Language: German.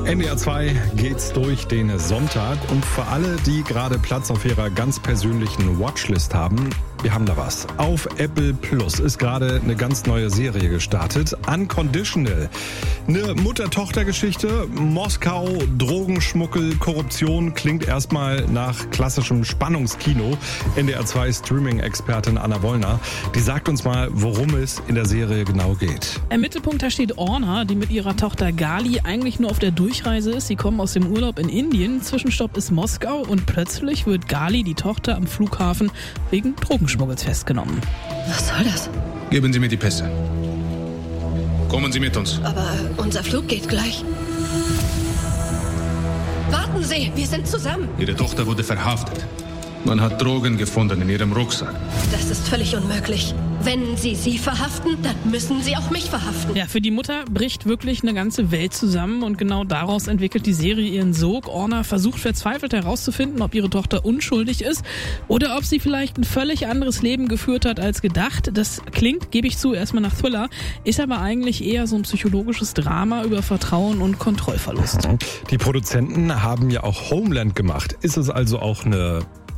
NDR 2 geht's durch den Sonntag und für alle, die gerade Platz auf ihrer ganz persönlichen Watchlist haben, wir haben da was. Auf Apple Plus ist gerade eine ganz neue Serie gestartet, Unconditional. Eine Mutter-Tochter-Geschichte, Moskau, Drogenschmuggel, Korruption, klingt erstmal nach klassischem Spannungskino. NDR 2 Streaming-Expertin Anna Wollner, die sagt uns mal, worum es in der Serie genau geht. Im Mittelpunkt da steht Orna, die mit ihrer Tochter Gali eigentlich nur auf der Durchreise ist. Sie kommen aus dem Urlaub in Indien. Zwischenstopp ist Moskau und plötzlich wird Gali, die Tochter, am Flughafen wegen Drogenschmuggels festgenommen. Was soll das? Geben Sie mir die Pässe. Kommen Sie mit uns. Aber unser Flug geht gleich. Warten Sie, wir sind zusammen. Ihre Tochter wurde verhaftet. Man hat Drogen gefunden in ihrem Rucksack. Das ist völlig unmöglich. Wenn Sie verhaften, dann müssen Sie auch mich verhaften. Ja, für die Mutter bricht wirklich eine ganze Welt zusammen und genau daraus entwickelt die Serie ihren Sog. Orna versucht verzweifelt herauszufinden, ob ihre Tochter unschuldig ist oder ob sie vielleicht ein völlig anderes Leben geführt hat als gedacht. Das klingt, gebe ich zu, erstmal nach Thriller, ist aber eigentlich eher so ein psychologisches Drama über Vertrauen und Kontrollverlust. Die Produzenten haben ja auch Homeland gemacht. Ist es also auch eine